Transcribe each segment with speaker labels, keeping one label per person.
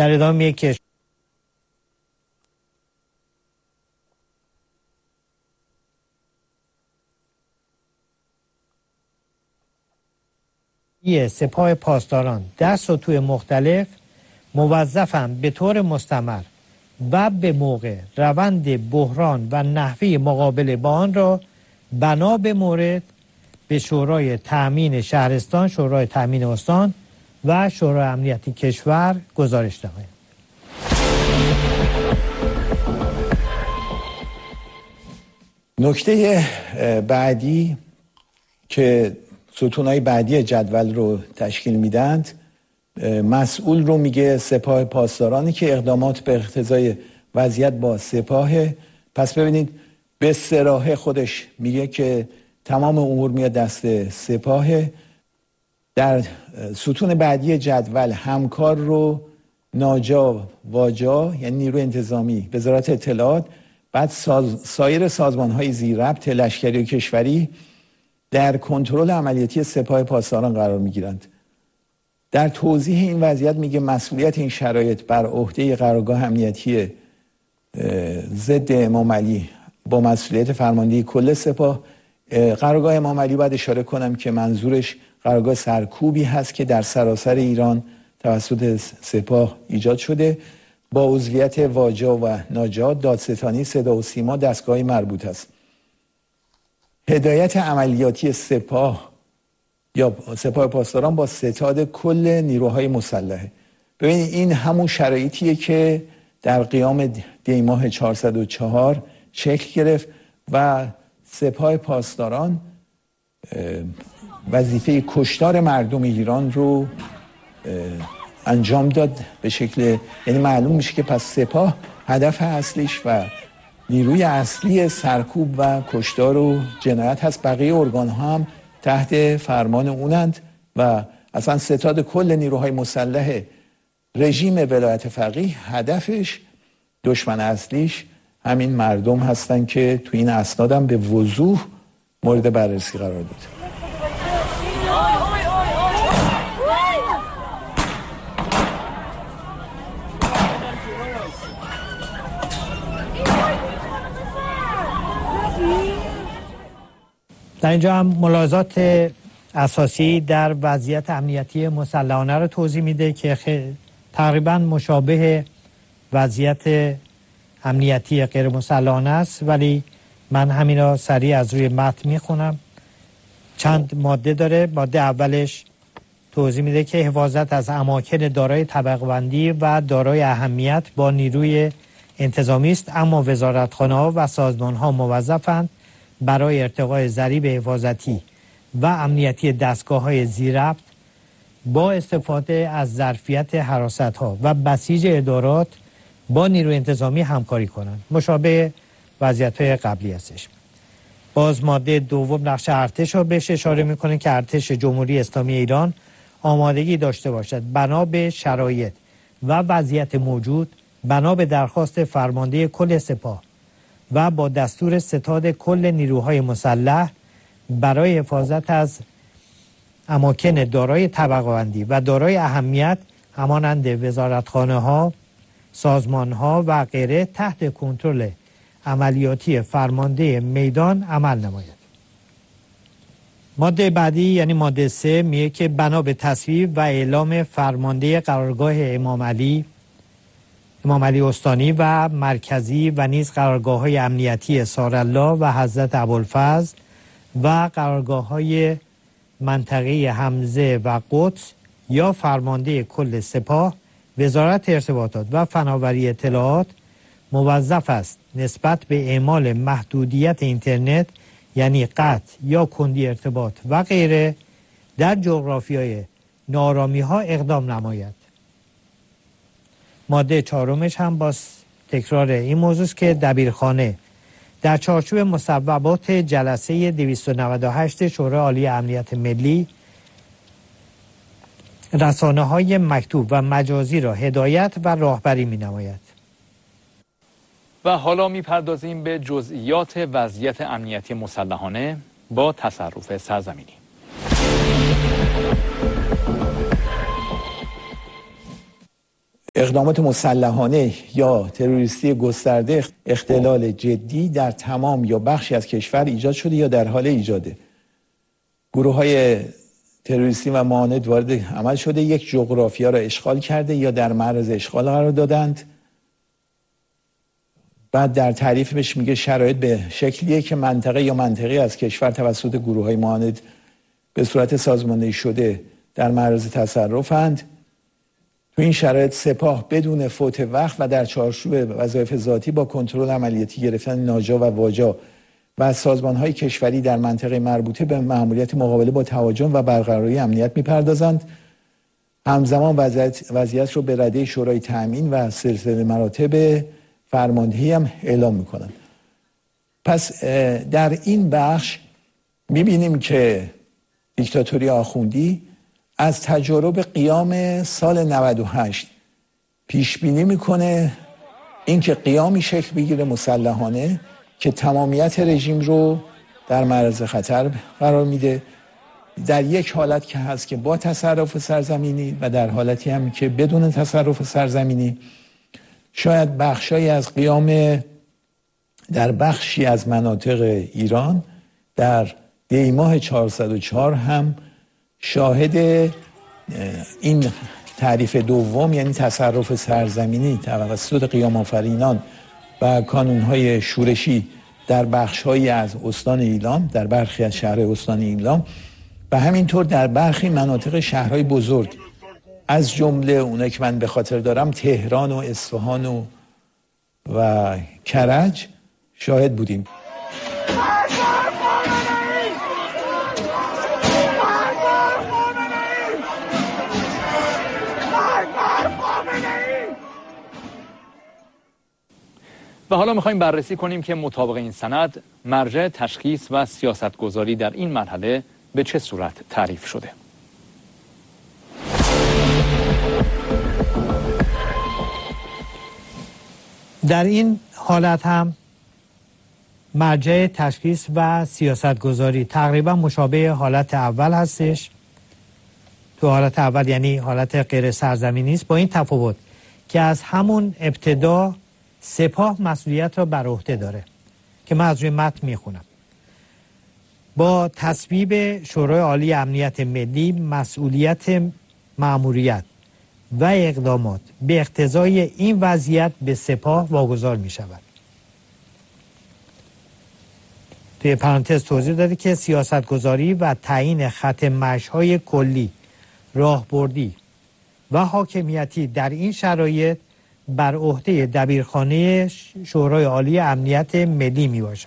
Speaker 1: در ادامه که سپاه پاسداران در سطوح مختلف موظفند به طور مستمر و به موقع روند بحران و نحوه مقابله با آن را بنا به مورد به شورای تأمین شهرستان، شورای تأمین استان و شورای امنیتی کشور گزارش نمایند.
Speaker 2: نکته بعدی که ستونهای بعدی جدول رو تشکیل میدند، مسئول رو میگه سپاه پاسدارانی که اقدامات به اقتضای وضعیت با سپاه. پس ببینید به صراحه خودش میگه که تمام امور میاد دست سپاه. در ستون بعدی جدول همکار رو ناجا واجا، یعنی نیروی انتظامی، وزارت اطلاعات، بعد سایر سازمان‌های زیرربط لشکری و کشوری در کنترل عملیاتی سپاه پاسداران قرار میگیرند. در توضیح این وضعیت میگه مسئولیت این شرایط بر عهده قرارگاه امنیتی ضد امام علی با مسئولیت فرماندهی کل سپاه. قرارگاه امام علی باید اشاره کنم که منظورش قرارگاه سرکوبی هست که در سراسر ایران توسط سپاه ایجاد شده، با عضویت واجا و ناجا، دادستانی، صدا و سیما، دستگاه مربوط است. هدایت عملیاتی سپاه یا سپاه پاسداران با ستاد کل نیروهای مسلحه. ببینید این همون شرایطیه که در قیام دیماه 404 شکل گرفت و سپاه پاسداران وظیفه کشتار مردم ایران رو انجام داد به شکل، یعنی معلوم میشه که پس سپاه هدف اصلیش و نیروی اصلی سرکوب و کشتار و جنایت هست. بقیه ارگان ها هم تحت فرمان اونند و اصلا ستاد کل نیروهای مسلح رژیم ولایت فقیه هدفش، دشمن اصلیش همین مردم هستن که تو این اسناد هم به وضوح مورد بررسی قرار داد.
Speaker 1: در اینجا هم ملاحظات اساسی در وضعیت امنیتی مسلحانه رو توضیح میده که تقریبا مشابه وضعیت امنیتی غیر مسلحانه است، ولی من همین را سریع از روی متن میخونم. چند ماده داره. ماده اولش توضیح میده که حفاظت از اماکن دارای طبقه‌بندی و دارای اهمیت با نیروی انتظامی است، اما وزارتخانه‌ها و سازمان‌ها موظفند برای ارتقای ضریب حفاظتی و امنیتی دستگاه‌های زیرربط با استفاده از ظرفیت حراست‌ها و بسیج ادارات با نیروی انتظامی همکاری کنند. مشابه وضعیت‌های قبلی هستش. باز ماده دوم نقش ارتش رو بهش اشاره می‌کنه که ارتش جمهوری اسلامی ایران آمادگی داشته باشد بنا به شرایط و وضعیت موجود، بنا به درخواست فرمانده کل سپاه و با دستور ستاد کل نیروهای مسلح برای حفاظت از اماکن دارای طبقه‌بندی و دارای اهمیت همانند وزارتخانه‌ها، سازمان‌ها و غیره تحت کنترل عملیاتی فرمانده میدان عمل نماید. ماده بعدی یعنی ماده 3 میگه که بنا به تصویب و اعلام فرمانده قرارگاه امام علی استانی و مرکزی و نیز قرارگاه‌های امنیتی سارالله و حضرت ابوالفضل و قرارگاه‌های منطقه حمزه و قدس یا فرمانده کل سپاه، وزارت ارتباطات و فناوری اطلاعات موظف است نسبت به اعمال محدودیت اینترنت یعنی قطع یا کندی ارتباط و غیره در جغرافیای ناآرامی‌ها اقدام نماید. ماده چهارمش هم باز تکرار این موضوع است که دبیرخانه در چارچوب مصوبات جلسه 298 شورای عالی امنیت ملی رسانه‌های مکتوب و مجازی را هدایت و راهبری می‌نماید.
Speaker 3: و حالا می‌پردازیم به جزئیات وضعیت امنیتی مسلحانه با تصرف سرزمینی.
Speaker 2: اقدامات مسلحانه یا تروریستی گسترده اختلال جدی در تمام یا بخشی از کشور ایجاد شده یا در حال ایجاده. گروه‌های تروریستی و معاند وارد عمل شده، یک جغرافیا را اشغال کرده یا در معرض اشغال قرار دادند. بعد در تعریفش میگه شرایط به شکلیه که منطقه یا منطقی از کشور توسط گروه‌های معاند به صورت سازماندهی شده در معرض تصرفند. تو این شرایط سپاه بدون فوت وقت و در چارچوب وظایف ذاتی با کنترل عملیاتی گرفتن ناجا و واجا و سازمان‌های کشوری در منطقه مربوطه به مأموریت مقابله با تهاجم و برقراری امنیت می‌پردازند. همزمان وضعیت رو به رده شورای تأمین و سلسله مراتب فرماندهی هم اعلام می‌کنند. پس در این بخش می‌بینیم که دیکتاتوری آخوندی از تجارب قیام سال 98 پیش بینی میکنه اینکه قیامی شکل بگیره مسلحانه که تمامیت رژیم رو در معرض خطر قرار میده، در یک حالت که هست که با تصرف سرزمینی و در حالتی هم که بدون تصرف سرزمینی. شاید بخشایی از قیام در بخشی از مناطق ایران در دیماه 404 هم شاهد این تعریف دوم، یعنی تصرف سرزمینی توسط قیام آفرینان و کانونهای شورشی در بخش‌هایی از استان ایلام، در برخی از شهرهای استان ایلام و همینطور در برخی مناطق شهرهای بزرگ، از جمله اونایی که من به خاطر دارم تهران و اصفهان و کرج شاهد بودیم.
Speaker 3: و حالا میخوایم بررسی کنیم که مطابق این سند مرجع تشخیص و سیاستگذاری در این مرحله به چه صورت تعریف شده.
Speaker 1: در این حالت هم مرجع تشخیص و سیاستگذاری تقریبا مشابه حالت اول هستش. تو حالت اول یعنی حالت غیر سرزمینی است، با این تفاوت که از همون ابتدا سپاه مسئولیت را بر عهده داره که من از روی متن میخونم. با تصویب شورای عالی امنیت ملی مسئولیت مأموریت و اقدامات به اقتضای این وضعیت به سپاه واگذار می شود. توی پرانتز توضیح داده که سیاستگذاری و تعیین خط مشی‌های کلی، راهبردی و حاکمیتی در این شرایط بر عهده دبیرخانه شورای عالی امنیت ملی می باشد.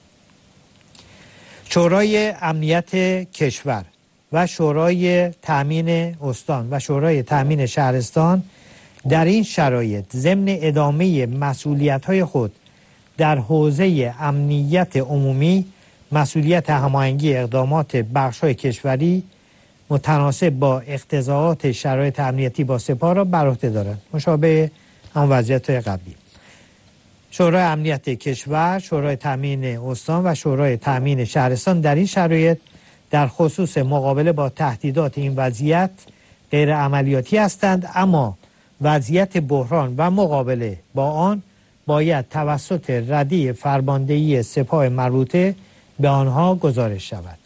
Speaker 1: شورای امنیت کشور و شورای تأمین استان و شورای تأمین شهرستان در این شرایط ضمن ادامه مسئولیت‌های خود در حوزه امنیت عمومی مسئولیت هماهنگی اقدامات بخش‌های کشوری متناسب با اقتضاعات شرایط امنیتی با سپاه را بر عهده دارند، مشابه هم وضعیت قبلی. شورای امنیت کشور، شورای تأمین استان و شورای تأمین شهرستان در این شرایط در خصوص مقابله با تهدیدات این وضعیت غیر عملیاتی هستند، اما وضعیت بحران و مقابله با آن باید توسط رده فرماندهی سپاه مربوطه به آنها گزارش شود.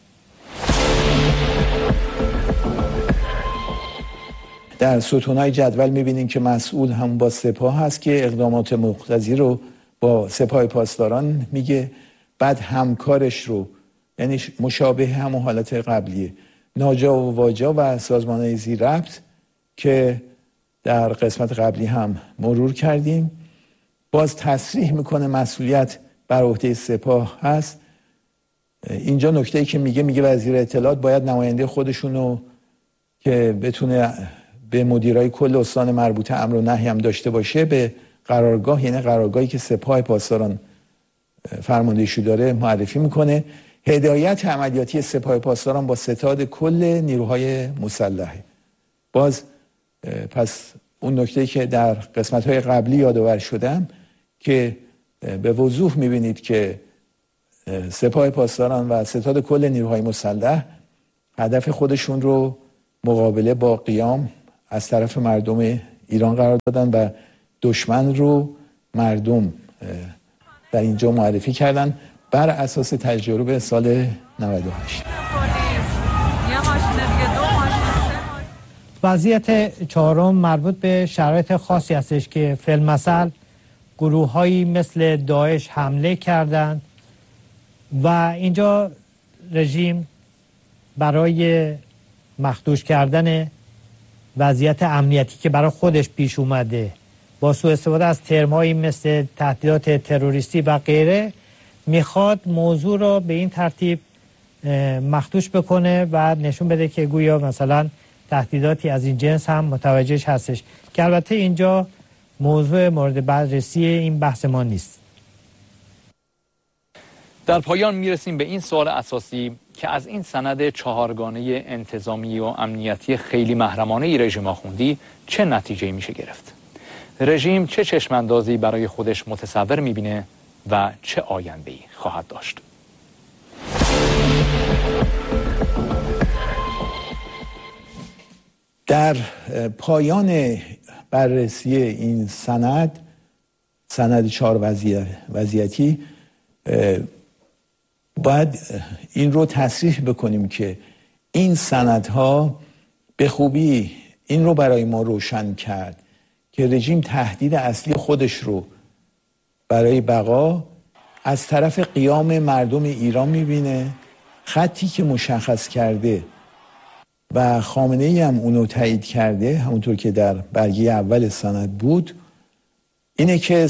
Speaker 2: در ستونهای جدول می‌بینیم که مسئول هم با سپاه هست که اقدامات مقتضی رو با سپاه پاسداران میگه، بعد همکارش رو، یعنی مشابه همون حالت قبلیه، ناجا و واجا و سازمان‌های زیر ربط که در قسمت قبلی هم مرور کردیم. باز تصریح میکنه مسئولیت بر عهده سپاه هست. اینجا نکته‌ای که میگه وزیر اطلاعات باید نماینده خودشونو که بتونه به مدیرای کل استان مربوطه امر و نهی هم داشته باشه به قرارگاه، یعنی قرارگاهی که سپاه پاسداران فرماندهیشو داره، معرفی میکنه. هدایت عملیاتی سپاه پاسداران با ستاد کل نیروهای مسلحه. باز پس اون نکته‌ای که در قسمت‌های قبلی یادآور شدم که به وضوح می‌بینید که سپاه پاسداران و ستاد کل نیروهای مسلح هدف خودشون رو مقابله با قیام از طرف مردم ایران قرار دادن و دشمن رو مردم در اینجا معرفی کردن بر اساس تجربه سال 98.
Speaker 1: وضعیت چهارم مربوط به شرایط خاصی هستش که فی‌المثل گروه‌هایی مثل داعش حمله کردند و اینجا رژیم برای مخدوش کردن وضعیت امنیتی که برای خودش پیش اومده با سوء استفاده از ترمایی مثل تهدیدات تروریستی و غیره میخواد موضوع را به این ترتیب مخدوش بکنه و نشون بده که گویا مثلا تهدیداتی از این جنس هم متوجهش هستش که البته اینجا موضوع مورد بررسی این بحث ما نیست.
Speaker 3: در پایان میرسیم به این سوال اساسی که از این سند چهارگانه انتظامی و امنیتی خیلی محرمانه رژیم آخوندی چه نتیجه‌ای میشه گرفت؟ رژیم چه چشماندازی برای خودش متصور میبینه و چه آینده‌ای خواهد داشت؟
Speaker 2: در پایان بررسی این سند 4 وضعیتی باید این رو تصریح بکنیم که این سندها به خوبی این رو برای ما روشن کرد که رژیم تهدید اصلی خودش رو برای بقا از طرف قیام مردم ایران میبینه. خطی که مشخص کرده و خامنه‌ای هم اونو تایید کرده همونطور که در برگه اول سند بود اینه که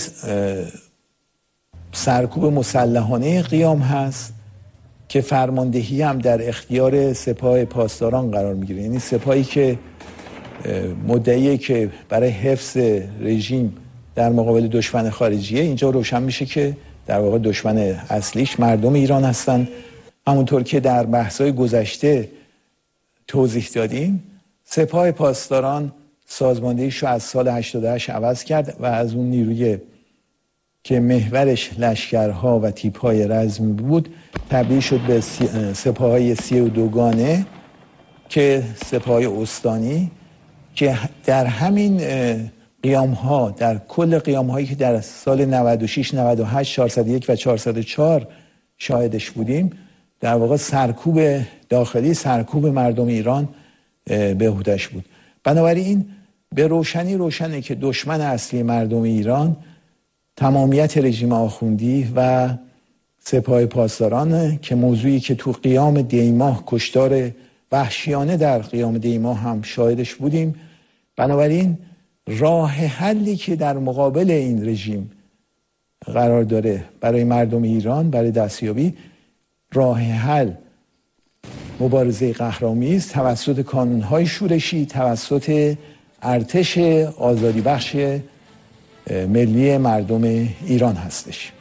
Speaker 2: سرکوب مسلحانه قیام هست که فرماندهی هم در اختیار سپاه پاسداران قرار میگیره، یعنی سپاهی که مدعیه که برای حفظ رژیم در مقابل دشمن خارجیه. اینجا روشن میشه که در واقع دشمن اصلیش مردم ایران هستند. همونطور که در بحث‌های گذشته توضیح دادیم سپاه پاسداران سازماندهیش رو از سال 88 عوض کرد و از اون نیروی که محورش لشکرها و تیپ‌های رزمی بود تبدیل شد به سپاه‌های 32 گانه که سپاه‌های استانی که در همین قیام‌ها در کل قیام‌هایی که در سال 96 98 401 و 404 شاهدش بودیم در واقع سرکوب داخلی سرکوب مردم ایران به عهده‌اش بود. بنابراین به روشنی روشنه که دشمن اصلی مردم ایران تمامیت رژیم آخوندی و سپاه پاسداران که موضوعی که تو قیام دیماه کشتار وحشیانه در قیام دیماه هم شاهدش بودیم. بنابراین راه حلی که در مقابل این رژیم قرار داره برای مردم ایران برای دستیابی راه حل مبارزه قهرآمیز توسط کانون‌های شورشی توسط ارتش آزادی بخش ملی مردم ایران هستش.